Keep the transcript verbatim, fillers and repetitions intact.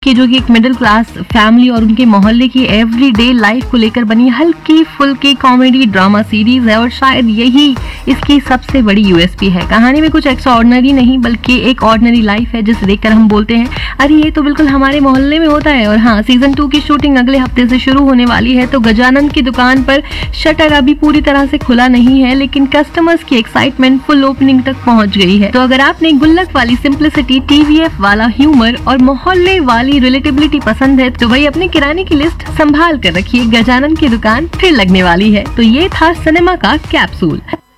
की, जो कि एक मिडिल क्लास फैमिली और उनके मोहल्ले की एवरीडे लाइफ को लेकर बनी हल्की फुल्की कॉमेडी ड्रामा सीरीज है और शायद यही इसकी सबसे बड़ी यूएसपी है। कहानी में कुछ एक्स्ट्राऑर्डिनरी नहीं बल्कि एक ऑर्डिनरी लाइफ है जिसे देखकर हम बोलते हैं अरे ये तो बिल्कुल हमारे मोहल्ले में होता है। और हाँ, सीजन टू की शूटिंग अगले हफ्ते से शुरू होने वाली है, तो गजानन की दुकान पर शटर अभी पूरी तरह से खुला नहीं है, लेकिन कस्टमर्स की एक्साइटमेंट फुल ओपनिंग तक पहुंच गई है। तो अगर आपने गुल्लक वाली सिंप्लिसिटी, टीवीएफ वाला ह्यूमर और मोहल्ले वाली रिलेटेबिलिटी पसंद है तो भाई अपने किराने की लिस्ट संभाल कर रखिए, गजानन की दुकान फिर लगने वाली है। तो ये था सिनेमा का कैप्सूल।